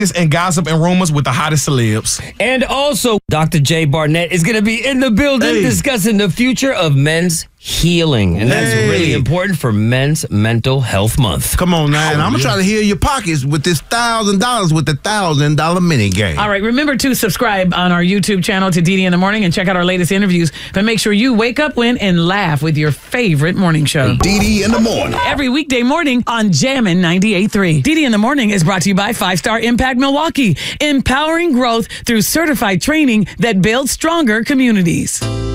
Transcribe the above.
and gossip and rumors with the hottest celebs. And also, Dr. Jay Barnett is going to be in the building discussing the future of men's healing. And that's really important for Men's Mental Health Month. Come on now. And I'm going to try to heal your pockets with this $1,000 with the $1,000 mini game. All right. Remember to subscribe on our YouTube channel to DD in the Morning and check out our latest interviews. But make sure you wake up, win, and laugh with your favorite morning show. DD in the Morning. Every weekday morning on Jammin' 98.3. DD in the Morning is brought to you by 5-Star Impact Milwaukee, empowering growth through certified training that builds stronger communities.